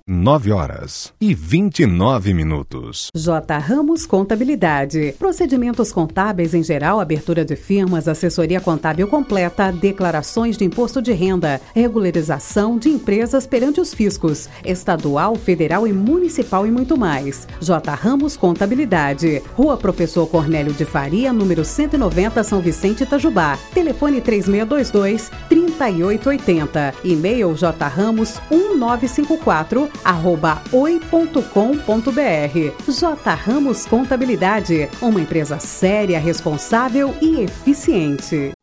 9h29. J. Ramos Contabilidade. Procedimentos contábeis em geral, abertura de firmas, assessoria contábil completa, declarações de imposto de renda, regularização de empresas perante os fiscos, estadual, federal e municipal e muito mais. J. Ramos Contabilidade. Rua Professor Cornélio de Faria, número 190, São Vicente, Itajubá. Telefone 3622-3880. E-mail jramos1954@oi.com.br. J. Ramos Contabilidade, uma empresa séria, responsável e eficiente.